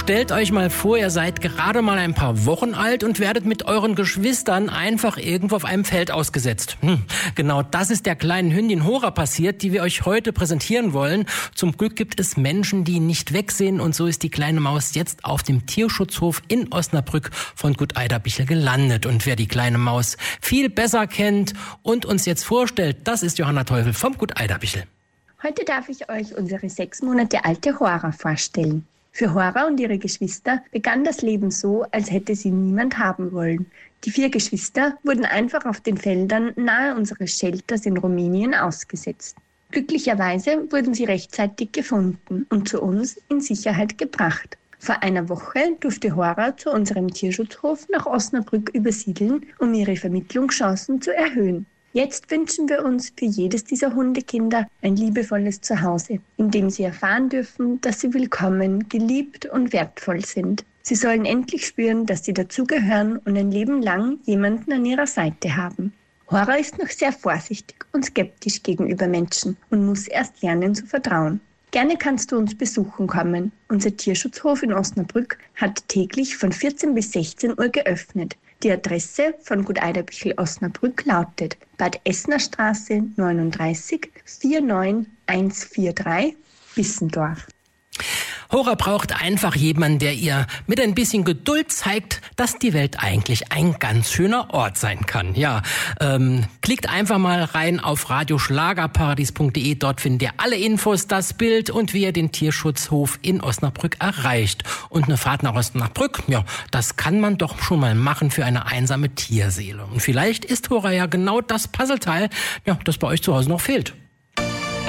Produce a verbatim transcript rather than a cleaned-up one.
Stellt euch mal vor, ihr seid gerade mal ein paar Wochen alt und werdet mit euren Geschwistern einfach irgendwo auf einem Feld ausgesetzt. Hm, genau das ist der kleinen Hündin Hora passiert, die wir euch heute präsentieren wollen. Zum Glück gibt es Menschen, die nicht wegsehen, und so ist die kleine Maus jetzt auf dem Tierschutzhof in Osnabrück von Gut Eiderbichel gelandet. Und wer die kleine Maus viel besser kennt und uns jetzt vorstellt, das ist Johanna Teufel vom Gut Eiderbichel. Heute darf ich euch unsere sechs Monate alte Hora vorstellen. Für Hora und ihre Geschwister begann das Leben so, als hätte sie niemand haben wollen. Die vier Geschwister wurden einfach auf den Feldern nahe unseres Shelters in Rumänien ausgesetzt. Glücklicherweise wurden sie rechtzeitig gefunden und zu uns in Sicherheit gebracht. Vor einer Woche durfte Hora zu unserem Tierschutzhof nach Osnabrück übersiedeln, um ihre Vermittlungschancen zu erhöhen. Jetzt wünschen wir uns für jedes dieser Hundekinder ein liebevolles Zuhause, in dem sie erfahren dürfen, dass sie willkommen, geliebt und wertvoll sind. Sie sollen endlich spüren, dass sie dazugehören und ein Leben lang jemanden an ihrer Seite haben. Hora ist noch sehr vorsichtig und skeptisch gegenüber Menschen und muss erst lernen zu vertrauen. Gerne kannst du uns besuchen kommen. Unser Tierschutzhof in Osnabrück hat täglich von vierzehn bis sechzehn Uhr geöffnet. Die Adresse von Gut Eiderbichel Osnabrück lautet Bad Essener Straße neununddreißig vier neun eins vier drei Bissendorf. Hora braucht einfach jemanden, der ihr mit ein bisschen Geduld zeigt, dass die Welt eigentlich ein ganz schöner Ort sein kann. Ja, ähm, klickt einfach mal rein auf radioschlagerparadies punkt de. Dort findet ihr alle Infos, das Bild und wie ihr den Tierschutzhof in Osnabrück erreicht. Und eine Fahrt nach Osnabrück, ja, das kann man doch schon mal machen für eine einsame Tierseele. Und vielleicht ist Hora ja genau das Puzzleteil, ja, das bei euch zu Hause noch fehlt.